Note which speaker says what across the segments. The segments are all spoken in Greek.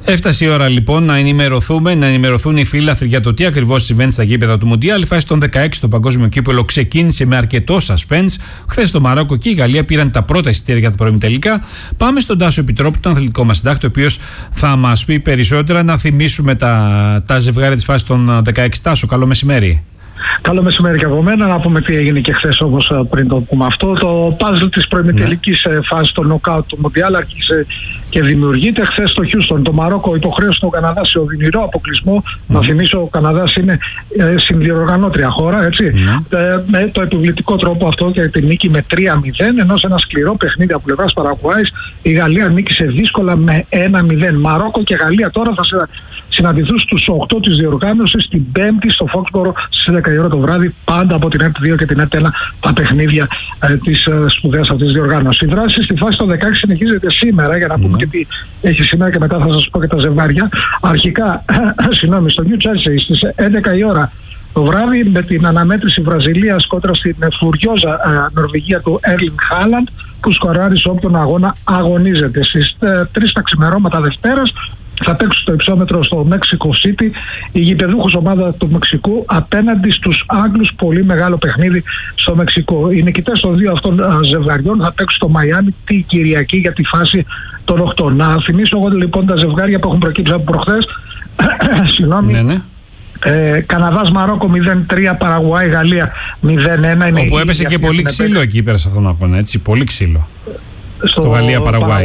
Speaker 1: Έφτασε η ώρα λοιπόν να ενημερωθούν οι φίλαθροι για το τι ακριβώς συμβαίνει στα γήπεδα του Μουντιάλ. Η φάση των 16 στο παγκόσμιο κύπελλο ξεκίνησε με αρκετό suspense. Χθες το Μαρόκο και η Γαλλία πήραν τα πρώτα εισιτήρια για τα προημιτελικά. Πάμε στον Τάσο Επιτρόπου, τον αθλητικό μας συντάκτη, ο οποίος θα μας πει περισσότερα. Να θυμίσουμε τα ζευγάρια της φάσης των 16. Τάσο, καλό μεσημέρι.
Speaker 2: Καλό μεσημέρι και από μένα. Να πούμε τι έγινε και χθες όμως πριν το πούμε αυτό. Το παζλ της προημιτελικής φάσης των νοκάουτ του Μουντιάλ άρχισε και δημιουργείται. Χθες στο Χιούστον το Μαρόκο υποχρέωσε τον Καναδά σε οδυνηρό αποκλεισμό. Να θυμίσω, ο Καναδάς είναι συνδιοργανώτρια χώρα, έτσι. Με το επιβλητικό τρόπο αυτό και τη νίκη με 3-0, ενώ σε ένα σκληρό παιχνίδι από πλευράς Παραγουάης η Γαλλία νίκησε δύσκολα με 1-0. Μαρόκο και Γαλλία τώρα θα συναντηθούν στους 8 της διοργάνωσης την Πέμπτη στο Φόξμπορο στις 10 η ώρα το βράδυ, πάντα από την ΕΡΤ 2 και την ΕΡΤ 1 τα παιχνίδια της σπουδαίας αυτής της διοργάνωσης. Η δράση στη φάση των 16 συνεχίζεται σήμερα, για να πούμε και τι έχει σήμερα και μετά θα σας πω και τα ζευγάρια. Αρχικά, στο New Jersey στις 11 η ώρα το βράδυ, με την αναμέτρηση Βραζιλίας κόντρα στην φουριόζα Νορβηγία του Έρλινγκ Χάλαντ, που σκοράρισε όποιον τον αγώνα αγωνίζεται. Στις 3 τα ξημερώματα Δευτέρας θα παίξουν στο υψόμετρο στο Mexico City η γηπεδούχος ομάδα του Μεξικού απέναντι στους Άγγλους, πολύ μεγάλο παιχνίδι στο Μεξικό. Οι νικητές των δύο αυτών ζευγαριών θα παίξουν στο Μαϊάμι τη Κυριακή για τη φάση των 8. Να θυμίσω εγώ λοιπόν τα ζευγάρια που έχουν προκύψει από προχθές. Συγγνώμη. Καναδάς Μαρόκο 0-3, Παραγουάη Γαλλία 0-1.
Speaker 1: Όπου έπεσε και πολύ ξύλο εκεί πέρα σε αυτόν τον αγώνα, έτσι, πολύ ξύλο.
Speaker 2: Στο Γαλλία-Παραγουάη.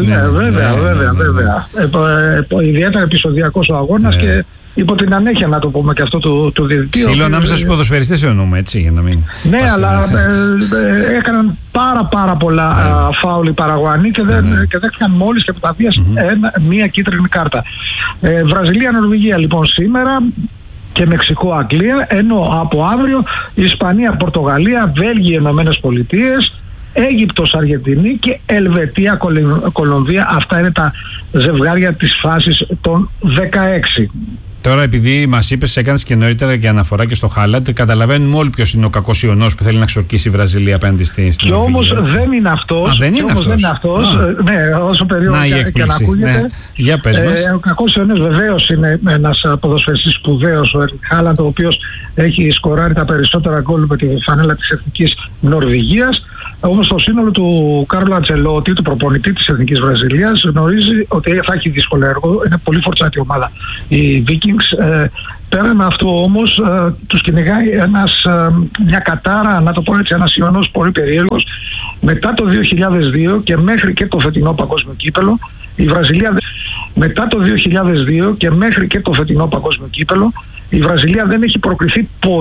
Speaker 2: Βέβαια. Ιδιαίτερα επεισοδιακός ο αγώνας και υπό την ανέχεια, να το πούμε, και αυτό του διαιτητή.
Speaker 1: Ξύλο ανάμεσα στους ποδοσφαιριστές εννοούμε, έτσι, για να μην.
Speaker 2: Ναι, αλλά έκαναν πάρα πολλά φάουλ οι Παραγουανοί και δέχτηκαν μόλις και από τα βίας μία κίτρινη κάρτα. Βραζιλία-Νορβηγία λοιπόν σήμερα και Μεξικό-Αγγλία, ενώ από αύριο Ισπανία-Πορτογαλία, Βέλγιο-Ηνωμένες Πολιτείες, Αίγυπτος-Αργεντινή και Ελβετία-Κολομβία. Αυτά είναι τα ζευγάρια της φάσης των 16.
Speaker 1: Τώρα, επειδή μας είπες, έκανες και νωρίτερα και αναφορά και στο Χάλαντ, καταλαβαίνουμε όλοι ποιος είναι ο κακός ιονός που θέλει να ξορκίσει η Βραζιλία απέναντι στην Νορβηγία.
Speaker 2: Και όμως δεν είναι αυτός.
Speaker 1: Δεν είναι αυτός.
Speaker 2: Ναι, όσο περίοδο και να ακούγεται.
Speaker 1: Ναι. Για πες μας.
Speaker 2: Ο κακός ιονός βεβαίως είναι ένας ποδοσφαιριστής σπουδαίος, ο Χάλαντ, ο οποίος έχει σκοράρει τα περισσότερα γκολ με τη φανέλα της Εθνικής Νορβηγίας. Όμως το σύνολο του Κάρλο Αντσελότη, του προπονητή της Εθνικής Βραζιλίας, γνωρίζει ότι θα έχει δύσκολο έργο. Είναι πολύ φορτσάτη ομάδα η Vikings. Πέραν αυτό όμως τους κυνηγάει μια κατάρα, να το πω έτσι, ένας ιονός πολύ περίεργος. Μετά το 2002 και μέχρι και το φετινό παγκόσμιο κύπελλο, η Βραζιλία δεν έχει προκριθεί ποτέ